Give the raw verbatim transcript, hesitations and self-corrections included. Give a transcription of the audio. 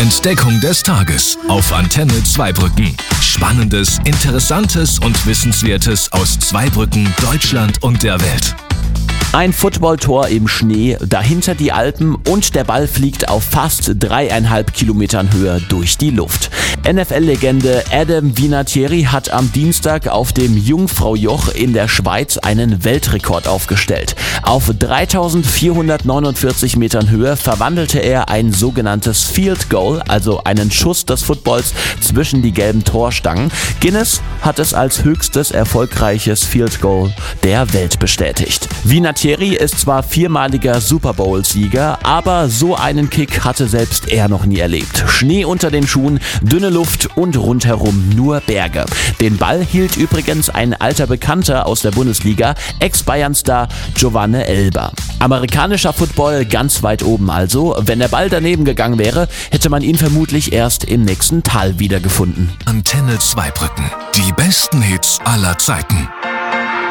Entdeckung des Tages auf Antenne Zweibrücken. Spannendes, Interessantes und Wissenswertes aus Zweibrücken, Deutschland und der Welt. Ein Footballtor im Schnee, dahinter die Alpen und der Ball fliegt auf fast dreieinhalb Kilometern Höhe durch die Luft. N F L-Legende Adam Vinatieri hat am Dienstag auf dem Jungfraujoch in der Schweiz einen Weltrekord aufgestellt. Auf dreitausendvierhundertneunundvierzig Metern Höhe verwandelte er ein sogenanntes Field Goal, also einen Schuss des Footballs zwischen die gelben Torstangen. Guinness hat es als höchstes erfolgreiches Field Goal der Welt bestätigt. Vinatieri ist zwar viermaliger Super Bowl-Sieger, aber so einen Kick hatte selbst er noch nie erlebt. Schnee unter den Schuhen, dünne Luft und rundherum nur Berge. Den Ball hielt übrigens ein alter Bekannter aus der Bundesliga, Ex-Bayern-Star Giovanni Elber. Amerikanischer Football ganz weit oben also. Wenn der Ball daneben gegangen wäre, hätte man ihn vermutlich erst im nächsten Tal wiedergefunden. Antenne Zweibrücken. Die besten Hits aller Zeiten.